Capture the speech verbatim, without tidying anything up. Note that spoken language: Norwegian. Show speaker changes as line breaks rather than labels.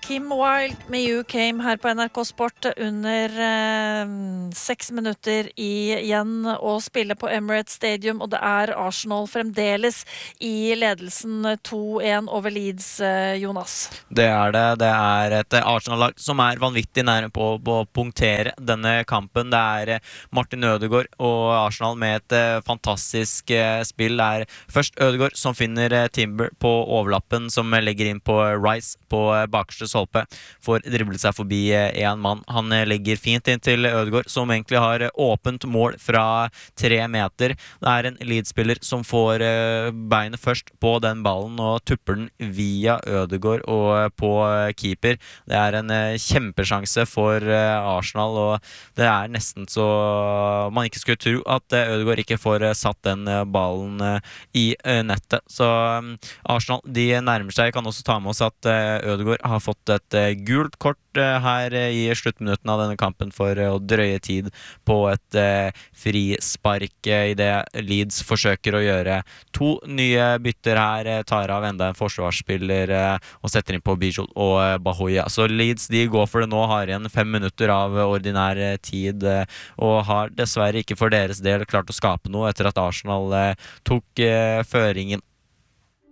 Kim Wilde med You Came her på N R K Sport under eh, seks minutter igjen å spille på Emirates Stadium, og det er Arsenal fremdeles i ledelsen to en over Leeds, eh, Jonas.
Det er det. Det er et Arsenal-lag som er vanvittig nære på å punktere denne kampen. Det er Martin Ødegaard og Arsenal med et eh, fantastisk eh, spill. Det er først Ødegaard som finner eh, Timber på overlappen, som legger inn på Rice på eh, bakerste stolpe, får driblet seg forbi en mann. Han legger fint inn til Ødegaard, som egentlig har åpent mål fra tre meter. Det er en Leeds-spiller som får beinet først på den ballen og tupper den via Ødegaard og på keeper. Det er en kjempesjanse for Arsenal, og det er nesten så man ikke skulle tro at Ødegaard ikke får satt den ballen i nettet. Så Arsenal, de nærmer seg. Jeg kan også ta med oss at Ødegaard har fått et gult kort her i sluttminutten av denne kampen for å drøye tid på et frispark i det Leeds forsøker å gjøre to nye bytter her, tar av enda en forsvarsspiller og setter inn på Bijol og Bahoya. Så Leeds, de går for det nå, har igjen fem minutter av ordinær tid og har dessverre ikke for deres del klart å skape noe etter at Arsenal tok føringen.